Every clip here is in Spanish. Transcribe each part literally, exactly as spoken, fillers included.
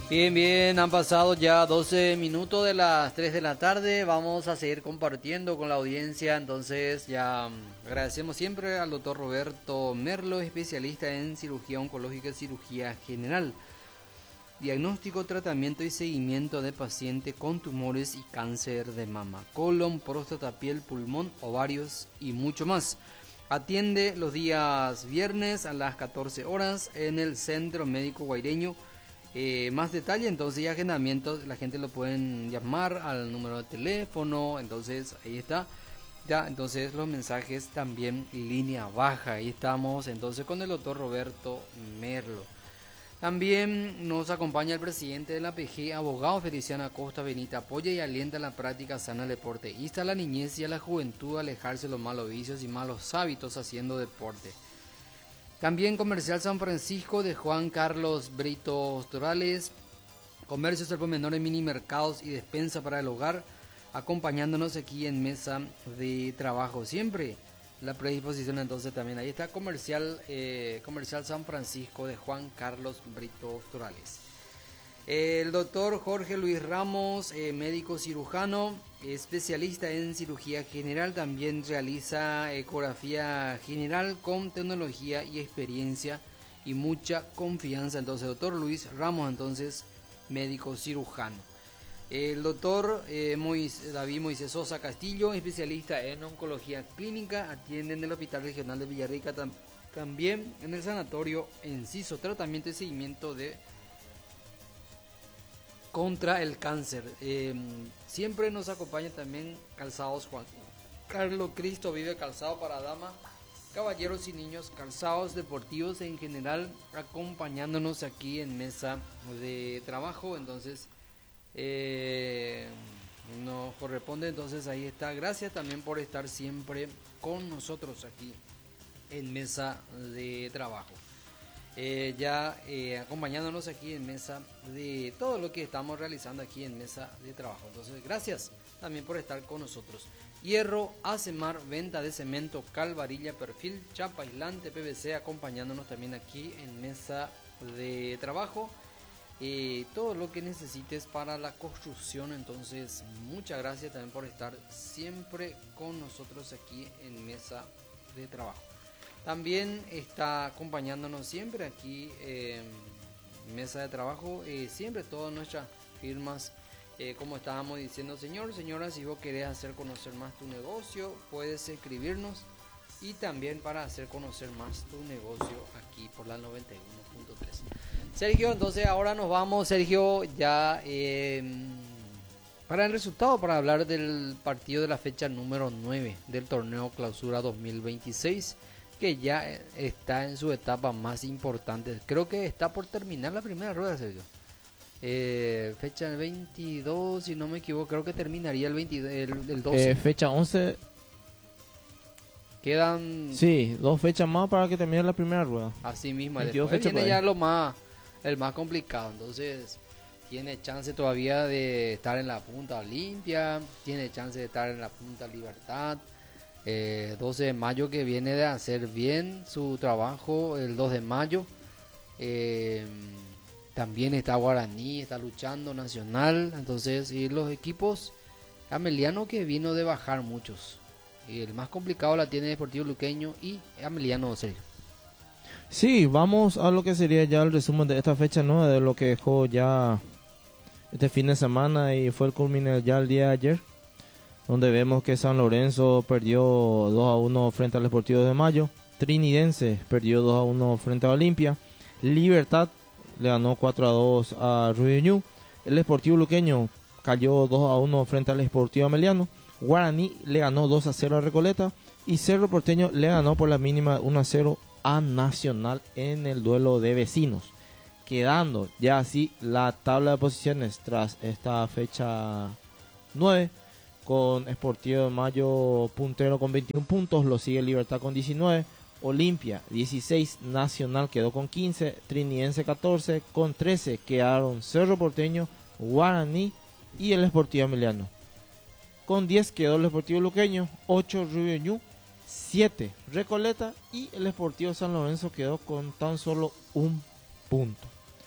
Bien, bien, han pasado ya doce minutos de las tres de la tarde, vamos a seguir compartiendo con la audiencia, entonces ya mm, agradecemos siempre al doctor Roberto Merlo, especialista en cirugía oncológica y cirugía general, diagnóstico, tratamiento y seguimiento de pacientes con tumores y cáncer de mama, colon, próstata, piel, pulmón, ovarios y mucho más. Atiende los días viernes a las catorce horas en el Centro Médico Guaireño. Eh, más detalle, entonces, y agendamientos, la gente lo pueden llamar al número de teléfono, entonces ahí está, ya, entonces los mensajes también línea baja, ahí estamos, entonces con el doctor Roberto Merlo. También nos acompaña el presidente de la P G, abogado Feliciano Acosta Benita, apoya y alienta la práctica sana del deporte, insta a la niñez y a la juventud a alejarse de los malos vicios y malos hábitos haciendo deporte. También Comercial San Francisco de Juan Carlos Brito Torales, comercios al por menor en mini mercados y despensa para el hogar, acompañándonos aquí en mesa de trabajo. Siempre la predisposición, entonces también ahí está Comercial, eh, Comercial San Francisco de Juan Carlos Brito Torales. El doctor Jorge Luis Ramos, eh, médico cirujano, especialista en cirugía general, también realiza ecografía general con tecnología y experiencia y mucha confianza. Entonces, doctor Luis Ramos, entonces, médico cirujano. El doctor eh, Mois, David Moisés Sosa Castillo, especialista en oncología clínica, atiende en el Hospital Regional de Villarrica, tam, también en el Sanatorio Enciso, tratamiento y seguimiento de contra el cáncer. Eh, siempre nos acompaña también Calzados Juan Carlos Cristo Vive, calzado para dama, caballeros y niños, calzados deportivos en general, acompañándonos aquí en mesa de trabajo. Entonces eh, nos corresponde, entonces ahí está. Gracias también por estar siempre con nosotros aquí en mesa de trabajo. Eh, ya eh, acompañándonos aquí en mesa de todo lo que estamos realizando aquí en mesa de trabajo. Entonces, gracias también por estar con nosotros. Hierro, Acemar, venta de cemento, cal, varilla, perfil, chapa, aislante, P V C, acompañándonos también aquí en mesa de trabajo. Eh, todo lo que necesites para la construcción. Entonces, muchas gracias también por estar siempre con nosotros aquí en mesa de trabajo. También está acompañándonos siempre aquí en eh, mesa de trabajo, eh, siempre todas nuestras firmas, eh, como estábamos diciendo, señor, señora, si vos querés hacer conocer más tu negocio, puedes escribirnos, y también para hacer conocer más tu negocio aquí por la noventa y uno punto tres. Sergio, entonces ahora nos vamos, Sergio, ya eh, para el resultado, para hablar del partido de la fecha número nueve del torneo Clausura dos mil veintiséis, que ya está en su etapa más importante. Creo que está por terminar la primera rueda, Sergio. Eh, fecha veintidós, si no me equivoco, creo que terminaría el, veinte, el, el doce. Eh, fecha once. Quedan... Sí, dos fechas más para que termine la primera rueda. Así mismo, veintidós después viene ya ahí. lo más, el más complicado. Entonces, tiene chance todavía de estar en la punta Olimpia, tiene chance de estar en la punta Libertad. Eh, doce de mayo, que viene de hacer bien su trabajo el dos de mayo. Eh, también está Guaraní, está luchando Nacional. Entonces, y los equipos, Ameliano, que vino de bajar muchos. Y el más complicado la tiene Deportivo Luqueño y Ameliano, Sergio. Sí, vamos a lo que sería ya el resumen de esta fecha, ¿no? De lo que dejó ya este fin de semana y fue el culmine ya el día de ayer, donde vemos que San Lorenzo perdió dos a uno frente al Deportivo de Mayo, Trinidense perdió dos a uno frente a Olimpia, Libertad le ganó cuatro a dos a Ruiñú, el Deportivo Luqueño cayó dos a uno frente al Deportivo Ameliano, Guaraní le ganó dos a cero a Recoleta y Cerro Porteño le ganó por la mínima uno a cero a Nacional en el duelo de vecinos, quedando ya así la tabla de posiciones tras esta fecha nueve, con Sportivo de Mayo puntero con veintiún puntos, lo sigue Libertad con diecinueve, Olimpia dieciséis, Nacional quedó con quince, Trinidense catorce, con trece quedaron Cerro Porteño, Guaraní y el Sportivo Ameliano. Con diez quedó el Sportivo Luqueño, ocho Rubiñú, siete Recoleta y el Sportivo San Lorenzo quedó con tan solo un punto.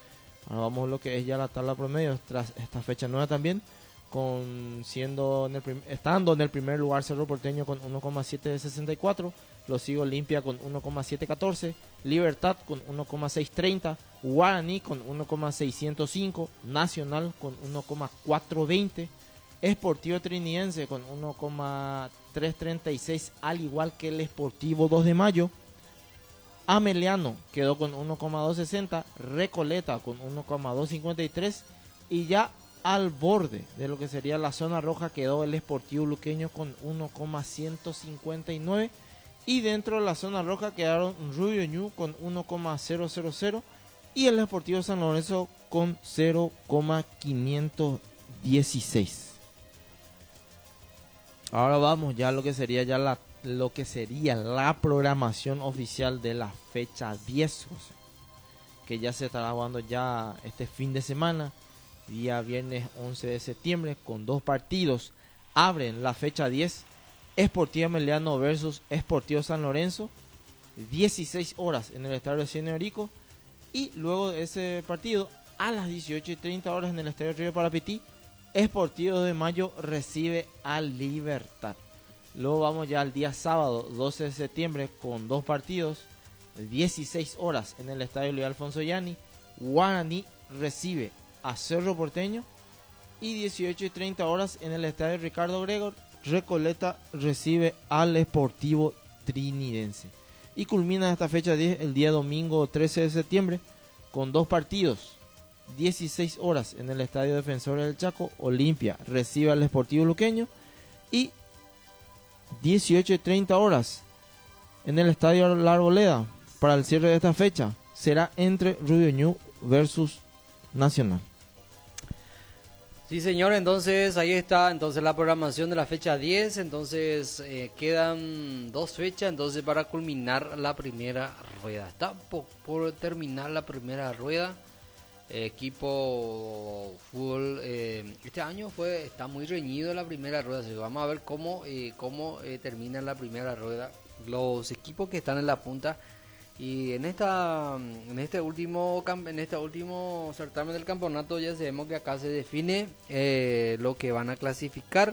Ahora vamos a lo que es ya la tabla promedio tras esta fecha nueva también, con siendo en el prim- estando en el primer lugar Cerro Porteño con uno coma setecientos sesenta y cuatro, lo sigue Olimpia con uno coma setecientos catorce, Libertad con uno coma seiscientos treinta, Guaraní con uno coma seiscientos cinco, Nacional con uno coma cuatrocientos veinte, Sportivo Trinidense con uno coma trescientos treinta y seis, al igual que el Sportivo dos de Mayo. Ameliano quedó con uno coma doscientos sesenta, Recoleta con uno coma doscientos cincuenta y tres, y ya al borde de lo que sería la zona roja quedó el Sportivo Luqueño con uno coma ciento cincuenta y nueve, y dentro de la zona roja quedaron Rubio Ñu con uno coma ciento y el Sportivo San Lorenzo con cero coma quinientos dieciséis. Ahora vamos ya a lo que sería ya la lo que sería la programación oficial de la fecha diez, José, que ya se estará jugando ya este fin de semana, día viernes once de septiembre, con dos partidos. Abren la fecha diez, Sportivo Ameliano versus Sportivo San Lorenzo, dieciséis horas en el estadio Cine Orico, y luego de ese partido, a las dieciocho y treinta horas en el estadio Río Parapetí, Sportivo de Mayo recibe a Libertad. Luego vamos ya al día sábado doce de septiembre con dos partidos, dieciséis horas en el estadio Luis Alfonso Yani, Guaraní recibe a Cerro Porteño, y dieciocho y treinta horas en el estadio Ricardo Gregor, Recoleta recibe al Sportivo Trinidense. Y culmina esta fecha diez el día domingo trece de septiembre con dos partidos, dieciséis horas en el estadio Defensores del Chaco, Olimpia recibe al Sportivo Luqueño, y dieciocho y treinta horas en el estadio La Arboleda para el cierre de esta fecha será entre Rubio Ñu versus Nacional. Sí, señor, entonces ahí está entonces la programación de la fecha diez. Entonces eh, quedan dos fechas entonces para culminar la primera rueda. Está por, por terminar la primera rueda. Eh, equipo fútbol eh, este año fue está muy reñido la primera rueda, así que vamos a ver cómo eh, cómo eh, termina la primera rueda los equipos que están en la punta. Y en esta en este último en este último certamen del campeonato ya sabemos que acá se define eh, lo que van a clasificar,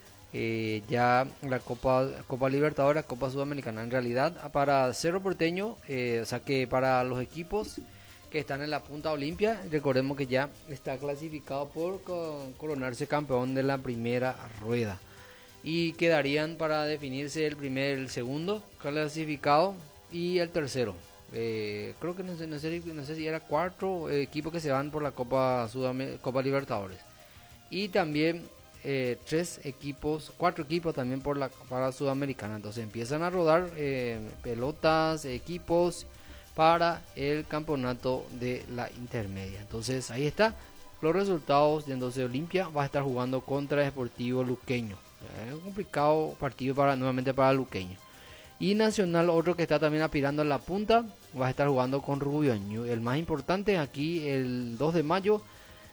eh, ya la Copa Copa Libertadores, Copa Sudamericana. En realidad para Cerro Porteño, eh, o sea que para los equipos que están en la punta Olimpia, recordemos que ya está clasificado por coronarse campeón de la primera rueda, y quedarían para definirse el primer, el segundo clasificado y el tercero. Eh, creo que no sé, no sé, no sé si era cuatro eh, equipos que se van por la Copa Sudam Copa Libertadores, y también eh, tres equipos, cuatro equipos también por la para Sudamericana. Entonces empiezan a rodar eh, pelotas, equipos para el campeonato de la intermedia. Entonces ahí está los resultados. De entonces Olimpia va a estar jugando contra Sportivo Luqueño. Es un complicado partido para nuevamente para Luqueño. Y Nacional, otro que está también aspirando a la punta, va a estar jugando con Rubio Ñu. El más importante aquí el dos de mayo.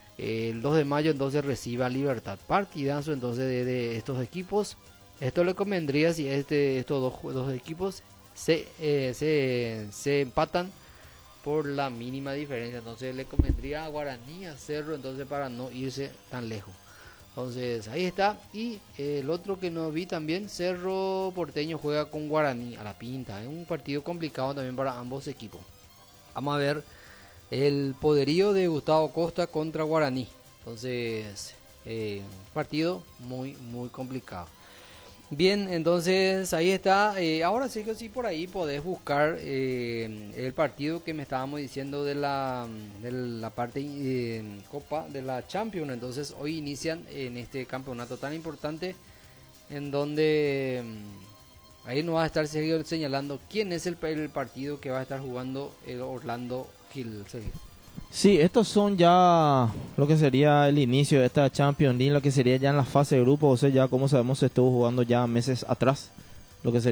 El dos de mayo entonces recibe a Libertad. Partidazo entonces de, de estos equipos. Esto le convendría si este, estos dos, dos equipos se, eh, se, se empatan por la mínima diferencia. Entonces le convendría a Guaraní, a Cerro, entonces para no irse tan lejos. Entonces ahí está. Y eh, el otro que no vi también, Cerro Porteño juega con Guaraní a la pinta. Es un partido complicado también para ambos equipos. Vamos a ver el poderío de Gustavo Costa contra Guaraní. Entonces eh, partido muy muy complicado. Bien, entonces ahí está. Eh, ahora sí que sí, por ahí podés buscar eh, el partido que me estábamos diciendo de la, de la parte eh, Copa de la Champions. Entonces hoy inician en este campeonato tan importante, en donde mm, ahí nos va a estar señalando quién es el, el partido que va a estar jugando el Orlando Gil. Sí, estos son ya lo que sería el inicio de esta Champions League, lo que sería ya en la fase de grupo. O sea, ya como sabemos se estuvo jugando ya meses atrás, lo que sería